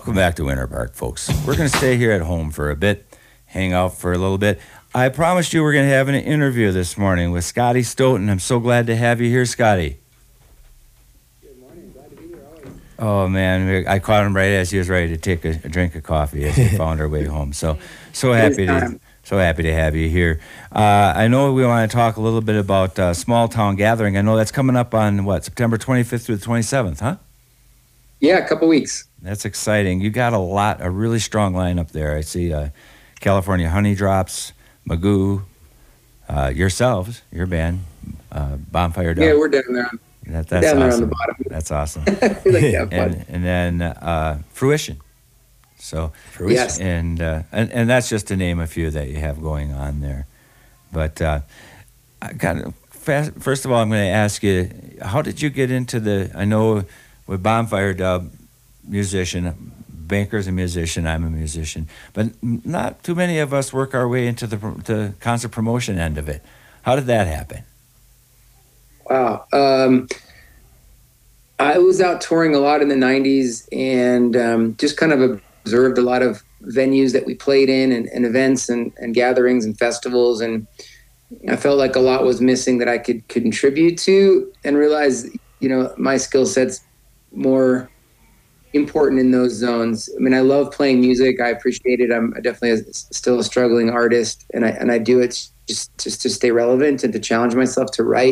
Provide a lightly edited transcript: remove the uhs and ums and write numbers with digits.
Welcome back to Winter Park, folks. We're going to stay here at home for a bit, hang out for a little bit. I promised you we're going to have an interview this morning with Scotty Stoughton. I'm so glad to have you here, Scotty. Good morning. Glad to be here always. Oh, man. I caught him right as he was ready to take a drink of coffee as we found our way home. So happy to have you here. I know we want to talk a little bit about Small Town Gathering. I know that's coming up on, September 25th through the 27th, huh? Yeah, a couple weeks. That's exciting. You got a really strong lineup there. I see California Honey Drops, Magoo, yourselves, your band, Bonfire Dub. Yeah, we're down there. That's down awesome. there on the bottom. That's awesome. We like to have fun. And then Fruition. So Yes. and that's just to name a few that you have going on there. But first of all, I'm going to ask you, how did you get into I know with Bonfire Dub, musician, Banker's a musician, I'm a musician, but not too many of us work our way into the concert promotion end of it. How did that happen? Wow. I was out touring a lot in the 90s and just kind of observed a lot of venues that we played in and events and gatherings and festivals. And I felt like a lot was missing that I could contribute to, and realized, my skill set's more important in those zones. I mean, I love playing music. I appreciate it. I'm definitely still a struggling artist, and I do it just to stay relevant and to challenge myself to write.